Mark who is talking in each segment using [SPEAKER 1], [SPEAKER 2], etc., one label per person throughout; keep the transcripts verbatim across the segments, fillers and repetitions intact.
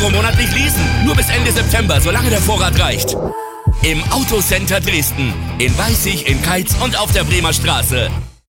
[SPEAKER 1] monatlich leasen. Nur bis Ende September, solange der Vorrat reicht. Im Autocenter Dresden. In Weißig, in Keitz und auf der Bremer Straße.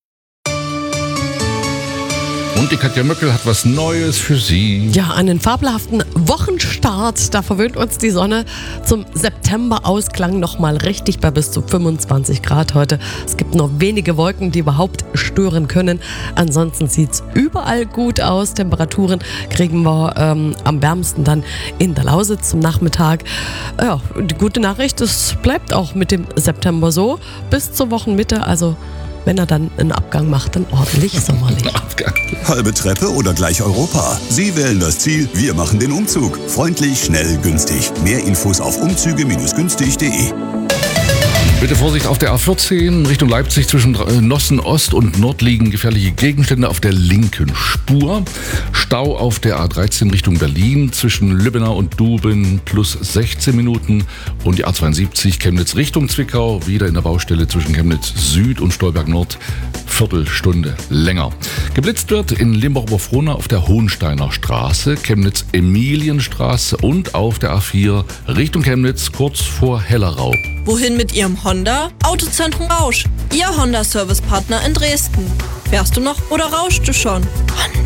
[SPEAKER 2] Und die Katja Möckel hat was Neues für Sie.
[SPEAKER 3] Ja, einen fabelhaften Wochenstart. Da verwöhnt uns die Sonne zum September-Ausklang nochmal richtig bei bis zu fünfundzwanzig Grad heute. Es gibt nur wenige Wolken, die überhaupt stören können. Ansonsten sieht es überall gut aus. Temperaturen kriegen wir ähm, am wärmsten dann in der Lausitz zum Nachmittag. Ja, die gute Nachricht, es bleibt auch mit dem September so bis zur Wochenmitte. Also wenn er dann einen Abgang macht, dann ordentlich sommerlich.
[SPEAKER 2] Abgang.
[SPEAKER 4] Halbe Treppe oder gleich Europa? Sie wählen das Ziel, wir machen den Umzug. Freundlich, schnell, günstig. Mehr Infos auf umzüge Bindestrich günstig punkt de.
[SPEAKER 2] Bitte Vorsicht auf der A vierzehn Richtung Leipzig zwischen Nossen Ost und Nord liegen gefährliche Gegenstände auf der linken Spur. Stau auf der A dreizehn Richtung Berlin zwischen Lübbenau und Duben plus sechzehn Minuten und die A zweiundsiebzig Chemnitz Richtung Zwickau wieder in der Baustelle zwischen Chemnitz Süd und Stolberg Nord Viertelstunde länger. Geblitzt wird in Limburg-Oberfrohna auf der Hohensteiner Straße, Chemnitz Emilienstraße und auf der A vier Richtung Chemnitz kurz vor Hellerau.
[SPEAKER 5] Wohin mit Ihrem Honda? Autozentrum Rausch, Ihr Honda-Service-Partner in Dresden. Fährst du noch oder rauschst du schon? Honda.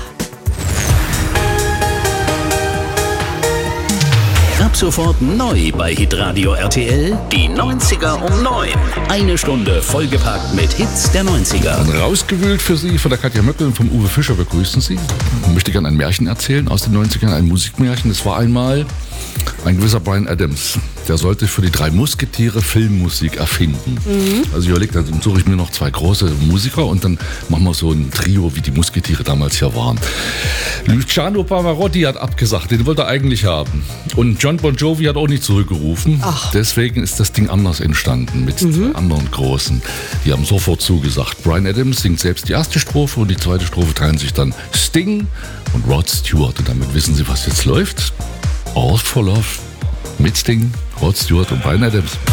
[SPEAKER 6] Ab sofort neu bei Hitradio R T L, die neunziger um neun. Eine Stunde vollgepackt mit Hits der neunziger.
[SPEAKER 2] Dann rausgewühlt für Sie von der Katja Möckel und vom Uwe Fischer begrüßen Sie. Ich möchte gerne ein Märchen erzählen aus den neunzigern, ein Musikmärchen. Es war einmal ein gewisser Bryan Adams. Der sollte für die drei Musketiere Filmmusik erfinden. Mhm. Also ich überlege, dann suche ich mir noch zwei große Musiker und dann machen wir so ein Trio, wie die Musketiere damals hier waren. Luciano Pavarotti hat abgesagt, den wollte er eigentlich haben. Und John Bon Jovi hat auch nicht zurückgerufen. Ach. Deswegen ist das Ding anders entstanden mit mhm. zwei anderen Großen. Die haben sofort zugesagt. Bryan Adams singt selbst die erste Strophe und die zweite Strophe teilen sich dann Sting und Rod Stewart. Und damit wissen Sie, was jetzt läuft. All for Love mit Sting, Rod Stewart und Bryan Adams.